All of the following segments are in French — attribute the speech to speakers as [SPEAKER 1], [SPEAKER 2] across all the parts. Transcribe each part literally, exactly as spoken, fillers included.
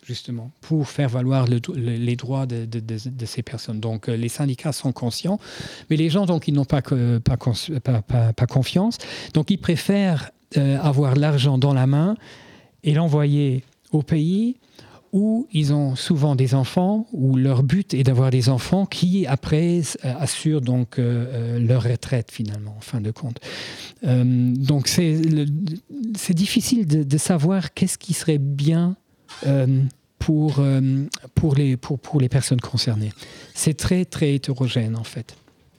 [SPEAKER 1] justement, pour faire valoir le, le, les droits de, de, de, de ces personnes. Donc, euh, les syndicats sont conscients, mais les gens, donc, ils n'ont pas, que, pas, pas, pas, pas confiance. Donc, ils préfèrent euh, avoir l'argent dans la main et l'envoyer au pays où ils ont souvent des enfants, où leur but est d'avoir des enfants qui, après, euh, assurent donc euh, leur retraite, finalement, en fin de compte. Euh, donc, c'est, le, c'est difficile de, de savoir qu'est-ce qui serait bien euh, pour, euh, pour, les, pour, pour les personnes concernées. C'est très, très hétérogène, en fait.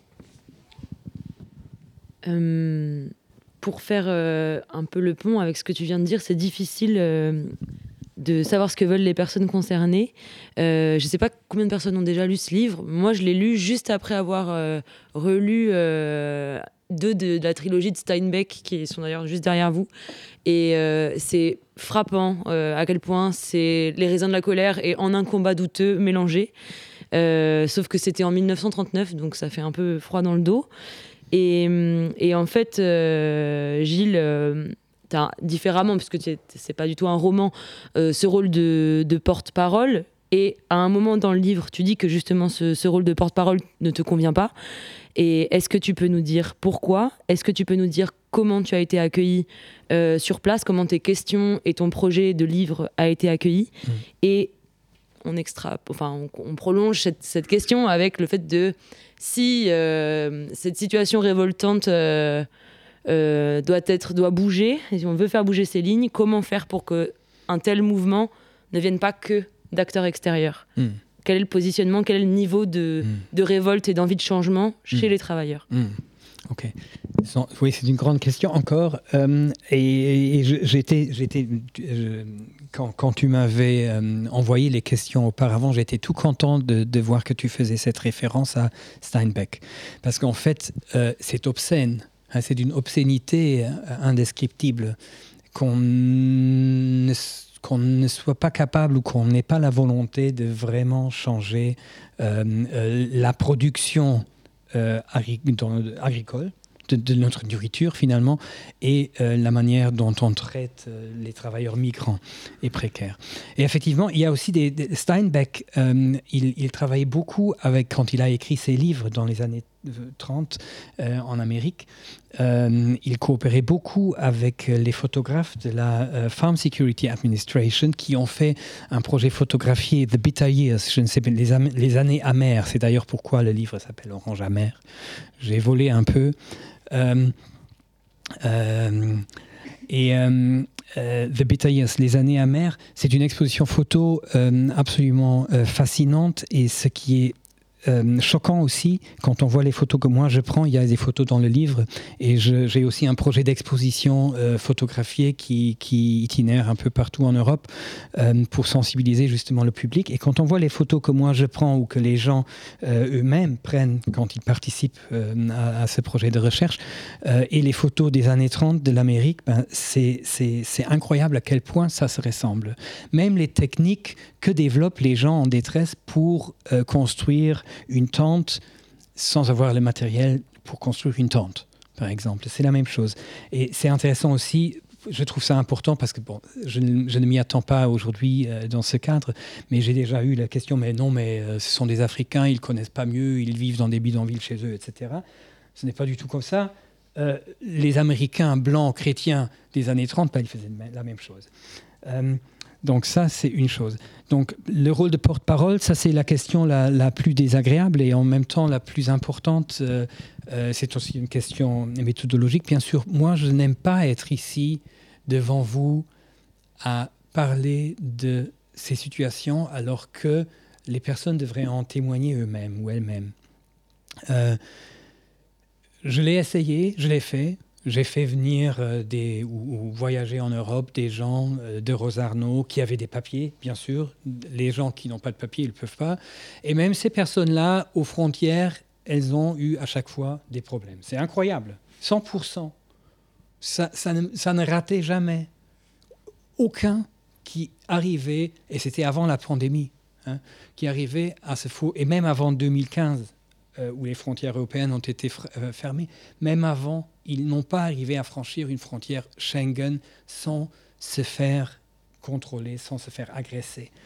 [SPEAKER 2] Euh, pour faire euh, un peu le pont avec ce que tu viens de dire, c'est difficile... Euh de savoir ce que veulent les personnes concernées. Euh, je ne sais pas combien de personnes ont déjà lu ce livre. Moi, je l'ai lu juste après avoir euh, relu euh, deux de, de la trilogie de Steinbeck, qui sont d'ailleurs juste derrière vous. Et euh, c'est frappant euh, à quel point c'est les raisins de la colère et En un combat douteux mélangés. Euh, sauf que c'était en dix-neuf cent trente-neuf, donc ça fait un peu froid dans le dos. Et, et en fait, euh, Gilles... Euh, T'as, différemment, puisque c'est pas du tout un roman, euh, ce rôle de, de porte-parole. Et à un moment dans le livre, tu dis que justement ce, ce rôle de porte-parole ne te convient pas. Et est-ce que tu peux nous dire pourquoi ? Est-ce que tu peux nous dire comment tu as été accueilli euh, sur place ? Comment tes questions et ton projet de livre a été accueilli ? mmh. Et on, extra, enfin, on, on prolonge cette, cette question avec le fait de si euh, cette situation révoltante... Euh, Euh, doit être, doit bouger, et si on veut faire bouger ces lignes, comment faire pour qu'un tel mouvement ne vienne pas que d'acteurs extérieurs ? mmh. Quel est le positionnement, quel est le niveau de, mmh. de révolte et d'envie de changement chez mmh. les travailleurs ?
[SPEAKER 1] mmh. Ok. Oui, c'est une grande question encore. Euh, et, et j'étais, j'étais je, quand, quand tu m'avais euh, envoyé les questions auparavant, j'étais tout content de, de voir que tu faisais cette référence à Steinbeck. Parce qu'en fait, euh, c'est obscène. C'est d'une obscénité indescriptible qu'on ne, qu'on ne soit pas capable ou qu'on n'ait pas la volonté de vraiment changer euh, euh, la production euh, agricole de, de notre nourriture finalement et euh, la manière dont on traite euh, les travailleurs migrants et précaires. Et effectivement, il y a aussi des, des Steinbeck, euh, il, il travaillait beaucoup avec, quand il a écrit ses livres dans les années trente euh, en Amérique, euh, il coopérait beaucoup avec les photographes de la euh, Farm Security Administration qui ont fait un projet photographié The Bitter Years, je ne sais pas, les, am- les années amères. C'est d'ailleurs pourquoi le livre s'appelle Orange amer. J'ai volé un peu. Euh, euh, et euh, euh, The Bitter Years, les années amères, c'est une exposition photo euh, absolument euh, fascinante et ce qui est Euh, choquant aussi, quand on voit les photos que moi je prends, il y a des photos dans le livre et je, j'ai aussi un projet d'exposition euh, photographiée qui, qui itinère un peu partout en Europe euh, pour sensibiliser justement le public. Et quand on voit les photos que moi je prends ou que les gens euh, eux-mêmes prennent quand ils participent euh, à, à ce projet de recherche euh, et les photos des années trente de l'Amérique, ben, c'est, c'est, c'est incroyable à quel point ça se ressemble. Même les techniques que développent les gens en détresse pour euh, construire une tente sans avoir le matériel pour construire une tente, par exemple. C'est la même chose. Et c'est intéressant aussi, je trouve ça important parce que bon, je, ne, je ne m'y attends pas aujourd'hui euh, dans ce cadre, mais j'ai déjà eu la question, mais non, mais euh, ce sont des Africains, ils ne connaissent pas mieux, ils vivent dans des bidonvilles chez eux, et cetera. Ce n'est pas du tout comme ça. Euh, les Américains blancs chrétiens des années trente, ben, ils faisaient la même chose. Euh, Donc ça, c'est une chose. Donc le rôle de porte-parole, ça c'est la question la, la plus désagréable et en même temps la plus importante. Euh, euh, c'est aussi une question méthodologique. Bien sûr, moi, je n'aime pas être ici devant vous à parler de ces situations alors que les personnes devraient en témoigner eux-mêmes ou elles-mêmes. Euh, je l'ai essayé, je l'ai fait. J'ai fait venir euh, des, ou, ou voyager en Europe des gens euh, de Rosarno qui avaient des papiers, bien sûr. Les gens qui n'ont pas de papiers, ils ne peuvent pas. Et même ces personnes-là, aux frontières, elles ont eu à chaque fois des problèmes. C'est incroyable. cent pour cent. Ça, ça, ne, ça ne ratait jamais. Aucun qui arrivait, et c'était avant la pandémie, hein, qui arrivait à se faux, et même avant deux mille quinze, euh, où les frontières européennes ont été fr- euh, fermées, même avant, ils n'ont pas arrivé à franchir une frontière Schengen sans se faire contrôler, sans se faire agresser.